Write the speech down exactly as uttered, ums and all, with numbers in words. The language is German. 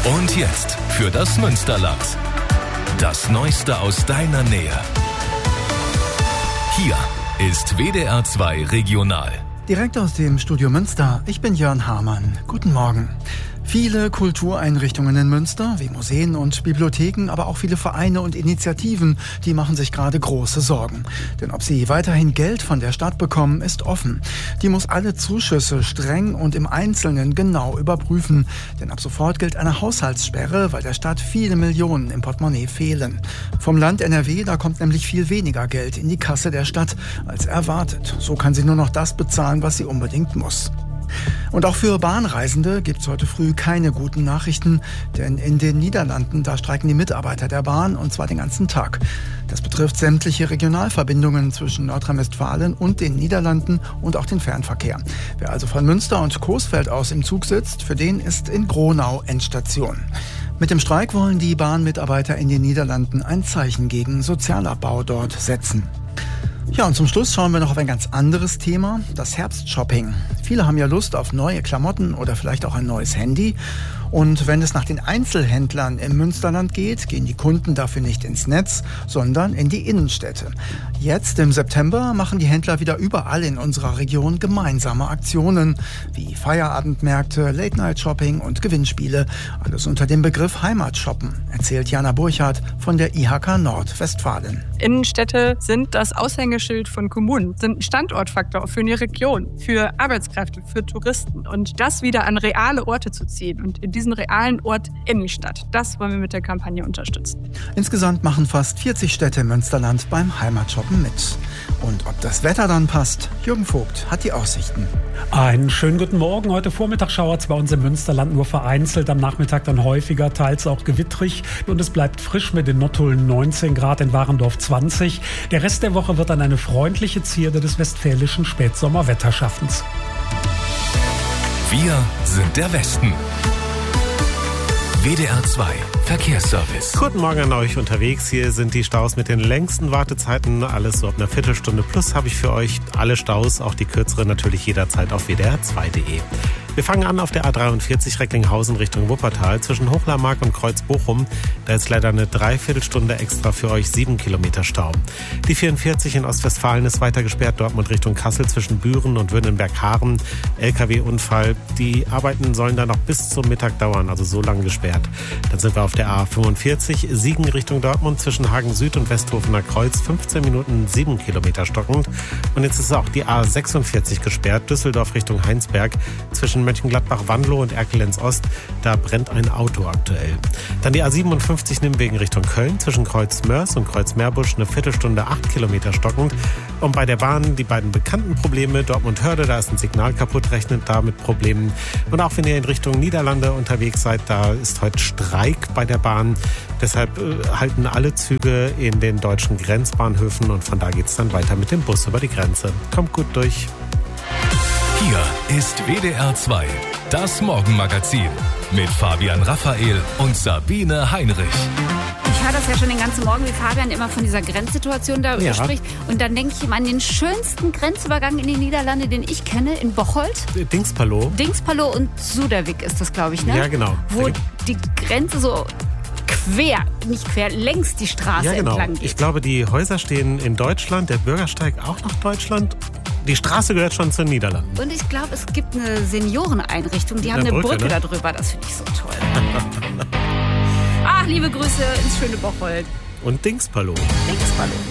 Und jetzt für das Münsterland. Das Neueste aus deiner Nähe. Hier ist W D R zwei Regional. Direkt aus dem Studio Münster, ich bin Jörn Hamann. Guten Morgen. Viele Kultureinrichtungen in Münster, wie Museen und Bibliotheken, aber auch viele Vereine und Initiativen, die machen sich gerade große Sorgen. Denn ob sie weiterhin Geld von der Stadt bekommen, ist offen. Die muss alle Zuschüsse streng und im Einzelnen genau überprüfen. Denn ab sofort gilt eine Haushaltssperre, weil der Stadt viele Millionen im Portemonnaie fehlen. Vom Land N R W, da kommt nämlich viel weniger Geld in die Kasse der Stadt als erwartet. So kann sie nur noch das bezahlen, was sie unbedingt muss. Und auch für Bahnreisende gibt es heute früh keine guten Nachrichten, denn in den Niederlanden, da streiken die Mitarbeiter der Bahn, und zwar den ganzen Tag. Das betrifft sämtliche Regionalverbindungen zwischen Nordrhein-Westfalen und den Niederlanden und auch den Fernverkehr. Wer also von Münster und Coesfeld aus im Zug sitzt, für den ist in Gronau Endstation. Mit dem Streik wollen die Bahnmitarbeiter in den Niederlanden ein Zeichen gegen Sozialabbau dort setzen. Ja, und zum Schluss schauen wir noch auf ein ganz anderes Thema, das Herbstshopping. Viele haben ja Lust auf neue Klamotten oder vielleicht auch ein neues Handy. Und wenn es nach den Einzelhändlern im Münsterland geht, gehen die Kunden dafür nicht ins Netz, sondern in die Innenstädte. Jetzt im September machen die Händler wieder überall in unserer Region gemeinsame Aktionen, wie Feierabendmärkte, Late-Night-Shopping und Gewinnspiele. Alles unter dem Begriff Heimatshoppen, erzählt Jana Burchardt von der I H K Nordwestfalen. Innenstädte sind das Aushängeschild von Kommunen, sind ein Standortfaktor für eine Region, für Arbeitskräfte, für Touristen. Und das wieder an reale Orte zu ziehen und in diesen realen Ort Innenstadt, das wollen wir mit der Kampagne unterstützen. Insgesamt machen fast vierzig Städte im Münsterland beim Heimatshoppen mit. Und ob das Wetter dann passt, Jürgen Vogt hat die Aussichten. Einen schönen guten Morgen. Heute Vormittag schauert es bei uns im Münsterland nur vereinzelt, am Nachmittag dann häufiger, teils auch gewittrig. Und es bleibt frisch mit den Nottuln neunzehn Grad, in Warendorf zwanzig. Der Rest der Woche wird dann eine freundliche Zierde des westfälischen Spätsommerwetterschaffens. Wir sind der Westen. W D R zwei Verkehrsservice. Guten Morgen an euch unterwegs. Hier sind die Staus mit den längsten Wartezeiten. Alles so ab einer Viertelstunde plus habe ich für euch alle Staus, auch die kürzeren natürlich jederzeit auf W D R zwei Punkt de. Wir fangen an auf der A dreiundvierzig Recklinghausen Richtung Wuppertal zwischen Hochlarmark und Kreuz-Bochum. Da ist leider eine Dreiviertelstunde extra für euch, sieben Kilometer Stau. Die vierundvierzig in Ostwestfalen ist weiter gesperrt, Dortmund Richtung Kassel zwischen Büren und Wünnenberg-Haaren. L K W-Unfall. Die Arbeiten sollen da noch bis zum Mittag dauern, also so lange gesperrt. Dann sind wir auf der A fünfundvierzig, Siegen Richtung Dortmund zwischen Hagen Süd und Westhofener Kreuz, fünfzehn Minuten, sieben Kilometer stockend. Und jetzt ist auch die A sechsundvierzig gesperrt, Düsseldorf Richtung Heinsberg zwischen Mönchengladbach-Wandelow und Erkelenz-Ost. Da brennt ein Auto aktuell. Dann die A siebenundfünfzig Nimwegen Richtung Köln zwischen Kreuz-Mörs und Kreuz-Meerbusch, eine Viertelstunde, acht Kilometer stockend. Und bei der Bahn die beiden bekannten Probleme, Dortmund-Hörde, da ist ein Signal kaputt, rechnet da mit Problemen. Und auch wenn ihr in Richtung Niederlande unterwegs seid, da ist heute Streik bei der Bahn. Deshalb äh, halten alle Züge in den deutschen Grenzbahnhöfen und von da geht's dann weiter mit dem Bus über die Grenze. Kommt gut durch. Hier ist W D R zwei, das Morgenmagazin mit Fabian Raphael und Sabine Heinrich. Ich höre das ja schon den ganzen Morgen, wie Fabian immer von dieser Grenzsituation da Ja. spricht. Und dann denke ich immer an den schönsten Grenzübergang in die Niederlande, den ich kenne, in Bocholt. Dingspalo. Dingspalo und Suderwick ist das, glaube ich, ne? Ja, genau. Wo die Grenze so quer, nicht quer, längs die Straße Ja, genau. entlang geht. Ich glaube, die Häuser stehen in Deutschland, der Bürgersteig auch nach Deutschland. Die Straße gehört schon zu den Niederlanden. Und ich glaube, es gibt eine Senioreneinrichtung, die haben Eine eine Brücke, Brücke ne? da drüber. Das finde ich so toll. Ach, liebe Grüße ins schöne Bocholt. Und Dingspalo. Dingspalo.